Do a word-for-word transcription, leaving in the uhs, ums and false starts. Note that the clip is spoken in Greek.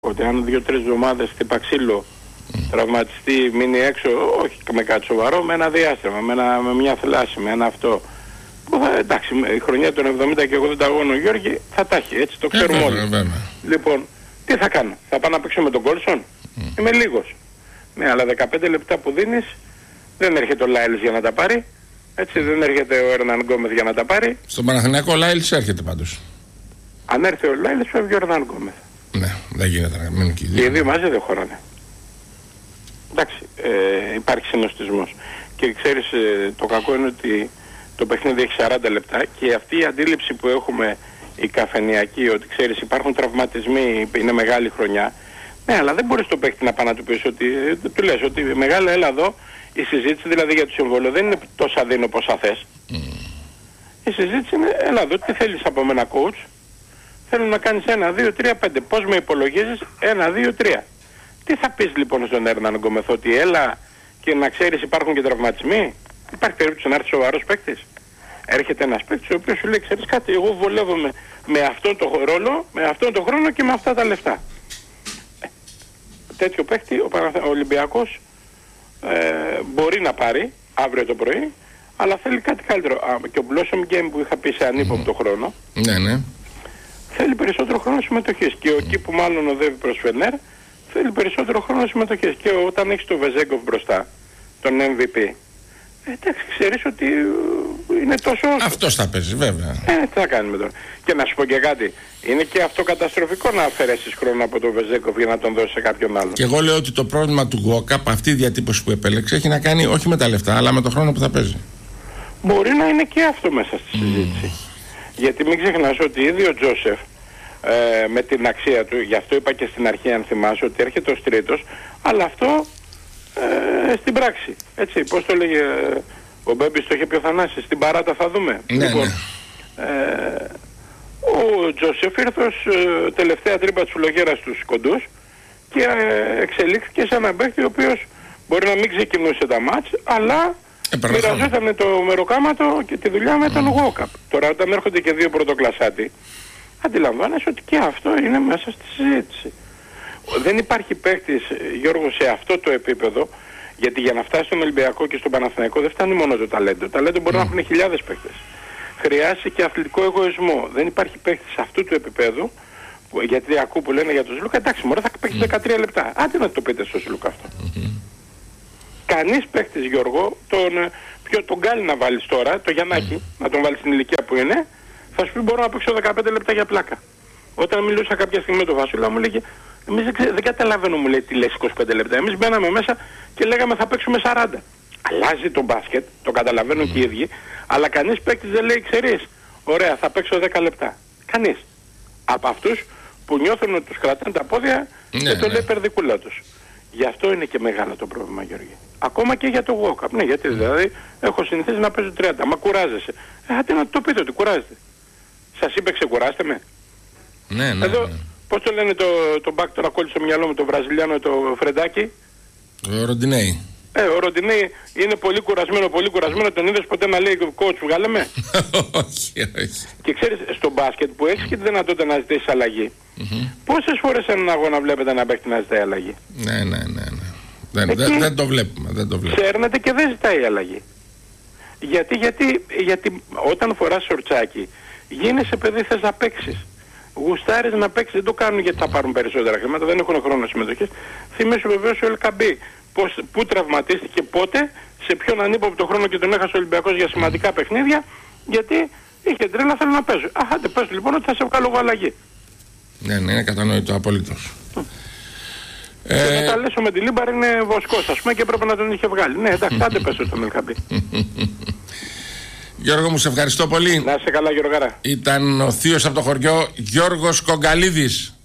Ότι αν δύο-τρεις εβδομάδες χτύπα ξύλο, mm. τραυματιστεί, μείνει έξω, όχι με κάτι σοβαρό, με ένα διάστημα, με, ένα, με μια θλάση, με ένα αυτό. Που θα, εντάξει, η χρονιά των εβδομήντα και ογδόντα αγώνων, Γιώργη, θα τα έχει, έτσι το ξέρουμε ε, όλοι. Βέβαια. Λοιπόν, τι θα κάνω, θα πάω να παίξω με τον Κόλσον, mm. είμαι λίγος. Ναι, αλλά δεκαπέντε λεπτά που δίνεις, δεν έρχεται ο Λάιλς για να τα πάρει. Έτσι, δεν έρχεται ο Ερνάν Γκόμεθ για να τα πάρει. Στον Παναθηναϊκό ο Λάιλς έρχεται πάντως. Αν έρθει ο Λάιλς, φεύγει ο Ερνάν Γκόμεθ. Ναι, δεν γίνεται να μείνουν και οι δύο. Και οι δύο μαζί δεν χωράνε. Εντάξει, ε, υπάρχει συνοστισμός. Και ξέρεις, ε, το κακό είναι ότι το παιχνίδι έχει σαράντα λεπτά και αυτή η αντίληψη που έχουμε η καφενειακή, ότι ξέρεις υπάρχουν τραυματισμοί, είναι μεγάλη χρονιά. Ναι, αλλά δεν μπορείς το παίχτη να πάει να του πεις ότι, του λες ότι μεγάλη έλα εδώ, η συζήτηση δηλαδή για το συμβόλαιο δεν είναι τόσα δίνω πόσα θες. Mm. Η συζήτηση είναι, έλα εδώ, τι θέλεις από μένα coach. Θέλω να κάνεις ένα, δύο, τρία, πέντε. Πώς με υπολογίζεις, ένα, δύο, τρία. Τι θα πεις λοιπόν στον Ερνάν Γκόμεθ, ότι έλα και να ξέρεις υπάρχουν και τραυματισμοί. Υπάρχει περίπτωση να έρθει σοβαρός παίκτης. Έρχεται ένας παίκτης ο οποίος σου λέει, ξέρεις κάτι, εγώ βολεύομαι με αυτόν τον ρόλο, με αυτόν τον χρόνο και με αυτά τα λεφτά. Ε, τέτοιο παίκτη ο, Παναθ... ο Ολυμπιακός ε, μπορεί να πάρει αύριο το πρωί, αλλά θέλει κάτι καλύτερο. Α, και ο Blossom Game που είχα πει σε ανύποπτο mm. χρόνο, ναι, ναι. θέλει περισσότερο χρόνο συμμετοχής. Και εκεί που μάλλον οδεύει προς Φενέρ, θέλει περισσότερο χρόνο συμμετοχής. Και όταν έχεις τον Βεζέγκοφ μπροστά, τον εμ βι πι, εντάξει, ξέρεις ότι είναι τόσο όσο. Αυτός θα παίζει, βέβαια. Ε, τι θα κάνουμε τώρα. Και να σου πω και κάτι, είναι και αυτό καταστροφικό να αφαιρέσεις χρόνο από τον Βεζέγκοφ για να τον δώσεις σε κάποιον άλλον. Και εγώ λέω ότι το πρόβλημα του Γουόκαπ, αυτή η διατύπωση που επέλεξε, έχει να κάνει όχι με τα λεφτά, αλλά με τον χρόνο που θα παίζει. Μπορεί να είναι και αυτό μέσα στη συζήτηση. Mm. Γιατί μην ξεχνάς ότι ήδη ο Τζόσεφ ε, με την αξία του, γι' αυτό είπα και στην αρχή αν θυμάσαι, ότι έρχεται ως τρίτος, αλλά αυτό ε, στην πράξη. Έτσι, πώς το λέγε ο Μπέμπης, το είχε πει ο Θανάσης, στην παράτα θα δούμε. Ναι, λοιπόν, ναι. Ε, ο Τζόσεφ ήρθε ως ε, τελευταία τρύπα της φλογέρας στους κοντούς και ε, εξελίχθηκε σε έναν παίκτη ο οποίος μπορεί να μην ξεκινούσε τα μάτς, αλλά μοιραζόταν το μεροκάματο και τη δουλειά με τον Γουόκαπ. Τώρα όταν έρχονται και δύο πρωτοκλασσάτη, αντιλαμβάνεσαι ότι και αυτό είναι μέσα στη συζήτηση. Δεν υπάρχει παίκτης, Γιώργο, σε αυτό το επίπεδο, γιατί για να φτάσει στον Ολυμπιακό και στον Παναθηναϊκό δεν φτάνει μόνο το ταλέντο. Το ταλέντο μπορεί mm. να έχουν χιλιάδες παίκτες. Χρειάζεται και αθλητικό εγωισμό. Δεν υπάρχει παίκτης αυτού του επίπεδου, που, γιατί ακούω που λένε για τον Σλούκα, εντάξει, μωρέ, θα παίξει mm. δεκατρία λεπτά. Άντε να το πείτε στο Σλούκα αυτό. Mm-hmm. Κανείς παίκτης, Γιώργο, τον, ποιο, τον Γκάλι να βάλεις τώρα, το Γιαννάκη, mm. να τον βάλεις στην ηλικία που είναι, θα σου πει μπορώ να παίξω δεκαπέντε λεπτά για πλάκα. Όταν μιλούσα κάποια στιγμή με τον Βασίλα μου λέγε, εμείς δεν, δεν καταλαβαίνω, μου λέει, τι λες είκοσι πέντε λεπτά. Εμείς μπαίναμε μέσα και λέγαμε θα παίξουμε σαράντα. Αλλάζει το μπάσκετ, το καταλαβαίνουν mm. και οι ίδιοι, αλλά κανείς παίκτης δεν λέει, ξέρεις, ωραία, θα παίξω δέκα λεπτά. Κανείς. Από αυτούς που νιώθουν ότι τους κρατάνε τα πόδια mm. και το mm. λέει περδικούλα τους. Γι' αυτό είναι και μεγάλο το πρόβλημα, Γιώργη. Ακόμα και για το Γουόκαπ. Ναι, γιατί δηλαδή έχω συνηθίσει να παίζω τριάντα. Μα κουράζεσαι. Ε, άντε να το πείτε ότι κουράζεται. Σας είπε ξεκουράστε με. Ναι, ναι. Εδώ, ναι. πώς το λένε το, το μπακ, τώρα κόλλησε στο μυαλό μου, το Βραζιλιάνο, το Φρεντάκι. Ο Ροντινέι. Ε, ο Ροντινέι είναι πολύ κουρασμένο, πολύ κουρασμένο. Τον είδες ποτέ να λέει coach, βγάλε με. Όχι, όχι. Και ξέρεις, στο μπάσκετ που έχεις και τη δυνατότητα να ζητήσεις αλλαγή, mm-hmm. πόσες φορές σε έναν αγώνα βλέπετε να παίχτη να ζητάει αλλαγή. Ναι, ναι, ναι. ναι. Δεν, Εκεί, δεν, δεν το βλέπουμε. Δεν το βλέπουμε. Ξέρνεται και δεν ζητάει αλλαγή. Γιατί, γιατί, γιατί όταν φοράς σορτσάκι, γίνεσαι παιδί, θες να παίξεις. Γουστάρεις να παίξεις, δεν το κάνουν γιατί θα πάρουν περισσότερα χρήματα, δεν έχουν χρόνο συμμετοχής. Θυμήσου βεβαίως ο Ελκαμπή. Πώς, πού τραυματίστηκε, πότε, σε ποιον ανύποπτο χρόνο και τον έχασε ο Ολυμπιακός για σημαντικά παιχνίδια, γιατί είχε τρέλα, θέλω να παίζω. Α, άντε πες λοιπόν ότι θα σε βγάλω εγώ αλλαγή. Ναι, ναι, είναι κατανοητό απολύτως. Και ε... μετά λες ο Μεντιλίμπαρ είναι βοσκός, ας πούμε, και πρέπει να τον είχε βγάλει. Ναι, εντάξει, άντε πες στον Ελκαμπή. Γιώργο μου, σε ευχαριστώ πολύ. Να είσαι καλά, Γιώργαρα. Ήταν ο θείος από το χωριό, Γιώργος Κογκαλίδης.